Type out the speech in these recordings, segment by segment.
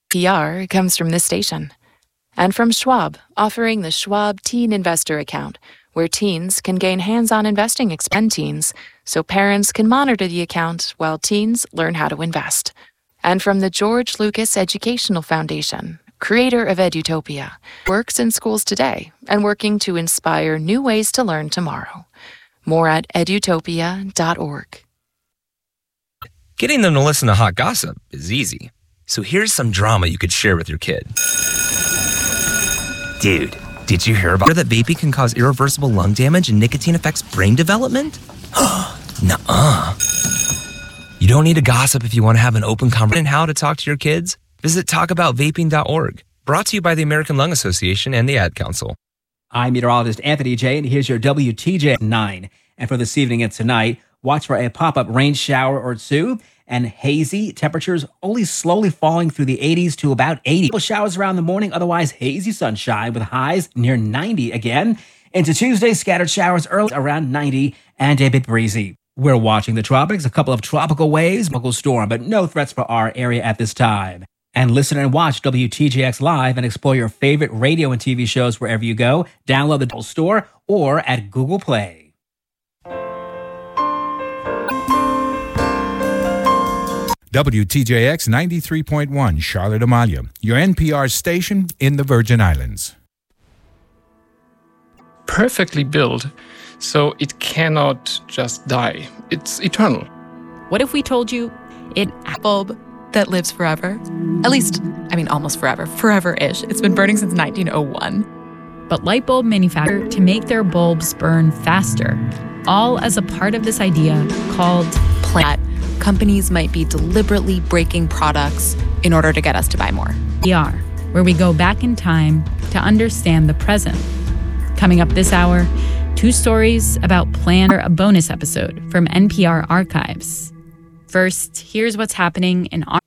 PR comes from this station. And from Schwab, offering the Schwab Teen Investor Account, where teens can gain hands-on investing teens, so parents can monitor the account while teens learn how to invest. And from the George Lucas Educational Foundation, creator of Edutopia, works in schools today and working to inspire new ways to learn tomorrow. More at edutopia.org. Getting them to listen to hot gossip is easy. So here's some drama you could share with your kid. Dude, did you hear about that vaping can cause irreversible lung damage and nicotine affects brain development? Nuh-uh. You don't need to gossip if you want to have an open conversation on how to talk to your kids. Visit talkaboutvaping.org. Brought to you by the American Lung Association and the Ad Council. I'm meteorologist Anthony J, and here's your WTJ 9. And for this evening and tonight, watch for a pop-up rain shower or two and hazy temperatures only slowly falling through the 80s to about 80. Showers around the morning, otherwise hazy sunshine with highs near 90 again. Into Tuesday, scattered showers early around 90 and a bit breezy. We're watching the tropics, a couple of tropical waves, local storm, but no threats for our area at this time. And listen and watch WTJX Live and explore your favorite radio and TV shows wherever you go. Download the store or at Google Play. WTJX 93.1 Charlotte Amalia, your NPR station in the Virgin Islands. Perfectly built, so it cannot just die. It's eternal. What if we told you it bulb that lives forever? At least, almost forever. Forever-ish. It's been burning since 1901. But light bulb manufacturers to make their bulbs burn faster, all as a part of this idea called plant. Companies might be deliberately breaking products in order to get us to buy more. PR, where we go back in time to understand the present. Coming up this hour, 2 stories about planned a bonus episode from NPR Archives. First, here's what's happening in our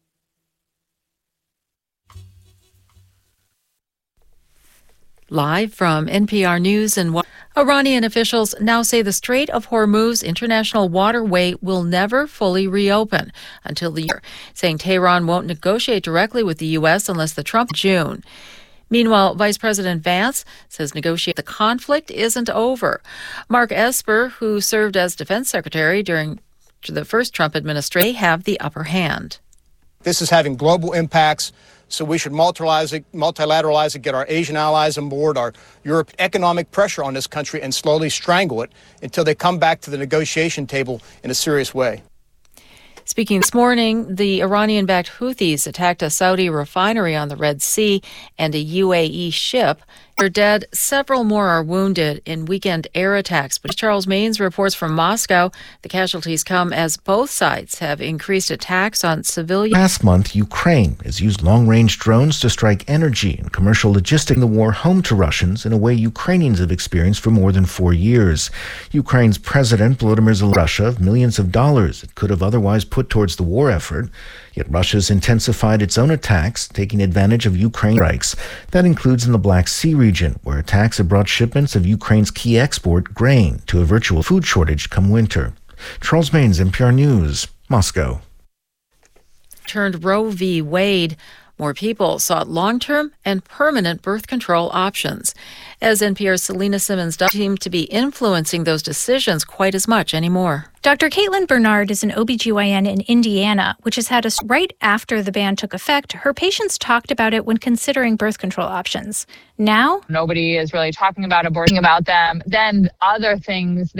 Live from NPR News and Iranian officials now say the Strait of Hormuz international waterway will never fully reopen until the year, saying Tehran won't negotiate directly with the U.S. unless the Trump June. Meanwhile, Vice President Vance says the conflict isn't over. Mark Esper, who served as defense secretary during the first Trump administration, may have the upper hand. This is having global impacts, so we should multilateralize it, get our Asian allies on board, our Europe economic pressure on this country, and slowly strangle it until they come back to the negotiation table in a serious way. Speaking this morning, the Iranian-backed Houthis attacked a Saudi refinery on the Red Sea and a UAE ship. They're dead. Several more are wounded in weekend air attacks. But Charles Maines reports from Moscow. The casualties come as both sides have increased attacks on civilians. Last month, Ukraine has used long-range drones to strike energy and commercial logistics in the war home to Russians in a way Ukrainians have experienced for more than 4 years. Ukraine's President Volodymyr Zelensky Russia of millions of dollars it could have otherwise put towards the war effort. Yet Russia's intensified its own attacks, taking advantage of Ukraine strikes. That includes in the Black Sea region, where attacks have brought shipments of Ukraine's key export, grain, to a virtual food shortage come winter. Charles Maines, NPR News, Moscow. Turned Roe v. Wade. More people sought long-term and permanent birth control options. As NPR's Selena Simmons doesn't seem to be influencing those decisions quite as much anymore. Dr. Caitlin Bernard is an OBGYN in Indiana, which has had us right after the ban took effect. Her patients talked about it when considering birth control options. Now, nobody is really talking about aborting about them. Then other things